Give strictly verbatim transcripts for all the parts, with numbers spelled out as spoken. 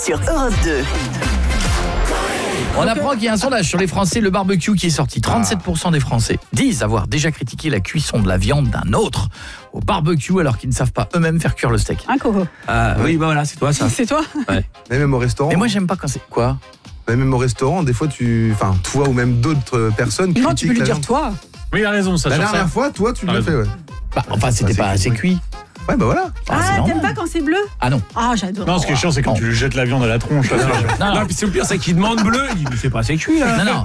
sur Europe deux. On apprend qu'il y a un sondage sur les Français, le barbecue qui est sorti. trente-sept pour cent des Français disent avoir déjà critiqué la cuisson de la viande d'un autre au barbecue alors qu'ils ne savent pas eux-mêmes faire cuire le steak. Un coco. Ah oui, bah voilà, c'est toi ça. C'est toi. Ouais. Mais même au restaurant. Mais moi j'aime pas quand c'est... Quoi ? Mais même au restaurant, des fois, tu, enfin, toi ou même d'autres personnes Non, critiquent tu peux lui la dire viande. toi. Oui, il a raison, ça. La sur dernière ça. fois, toi, tu T'as l'as fait, raison. ouais. Bah, enfin, c'était c'est pas assez cuit. cuit. Ouais, bah voilà. Ah, c'est Ah, normal. t'aimes pas quand c'est bleu? Ah non. Ah, j'adore. Non, ce qui est chiant, c'est quand Non. tu lui jettes la viande à la tronche. là. Non, non. Non, puis c'est le pire, c'est qu'il demande bleu, il dit mais c'est pas assez cuit là. Non, non.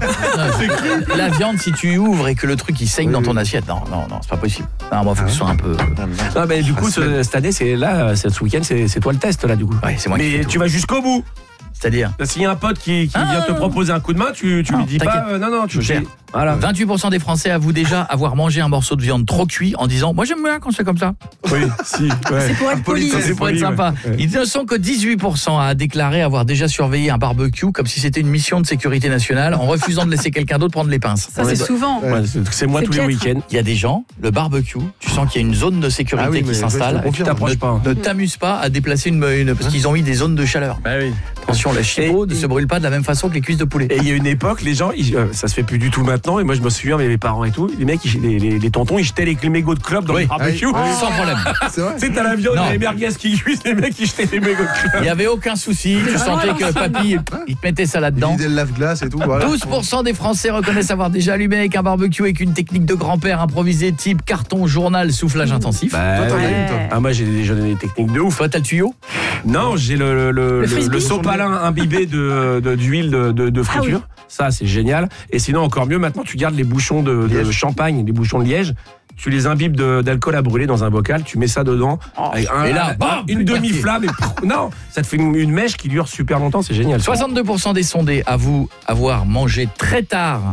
non. La viande, si tu ouvres et que le truc il saigne Oui, dans oui. ton assiette, non, non, non, c'est pas possible. Non, moi, faut que ce soit un peu. Non, mais du coup, Ah, ce- c'est- cette année, c'est là, c'est- ce week-end, c'est c'est toi le test là du coup. Ouais, c'est moi qui Mais fais tu tout. vas jusqu'au bout. C'est-à-dire S'il y a un pote qui, qui Ah, vient te non, non. proposer un coup de main, tu, tu Non, lui dis t'inquiète. pas euh, non non, tu Je gère. dis- Voilà. vingt-huit pour cent des Français avouent déjà avoir mangé un morceau de viande trop cuit en disant « Moi, j'aime bien quand c'est comme ça. Oui, si. C'est pour être poli. Impolite, C'est pour être poli, sympa. ouais. Ils ne sont que dix-huit pour cent à déclarer avoir déjà surveillé un barbecue comme si c'était une mission de sécurité nationale en refusant de laisser quelqu'un d'autre prendre les pinces. Ça, c'est souvent. Ouais, c'est- c'est moi C'est tous les piètre. week-ends. Il y a des gens, le barbecue, tu sens qu'il y a une zone de sécurité Ah oui, qui mais s'installe. je te confirme. T'approches pas. Ne t'amuse pas à déplacer une, une parce qu'ils ont mis des zones de chaleur. Bah oui. Attention, la chipot ne Et- se brûle pas de la même façon que les cuisses de poulet. Et il y a une époque, les gens, ils- euh, ça se fait plus du tout maintenant. Et moi, je me souviens, mes parents et tout, les mecs, ils- les, les, les tontons, ils jetaient les, les mégots de clope dans Oui. le barbecue. Ah oui. Sans problème. C'est vrai. Tu sais, t'as la viande, Non. les merguez qui cuisent, les mecs, ils jetaient les mégots de clope. Il n'y avait aucun souci. Tu sentais que papy, il te mettait ça là-dedans. Vider le lave-glace et tout, voilà. douze pour cent des Français reconnaissent avoir déjà allumé avec un barbecue avec une technique de grand-père improvisée type carton, journal, soufflage intensif. Bah, Toi, t'en as ouais. une, toi. Ah, moi, j'ai déjà des techniques de ouf. Toi, t'as le tuyau. Non, j'ai le, le, le, le, frisbee. le sopalin imbibé de, de- d'huile de, de, de friture. Ah Ça, c'est génial. Et sinon, encore mieux, maintenant, tu gardes les bouchons de, de Liège. champagne, les bouchons de liège. Tu les imbibes de- d'alcool à brûler dans un bocal, tu mets ça dedans. avec un- Et là, un- bam, une putain, demi-flamme. Et pff, non, ça te fait une, une mèche qui dure super longtemps, c'est génial. soixante-deux pour cent des sondés avouent avoir mangé très tard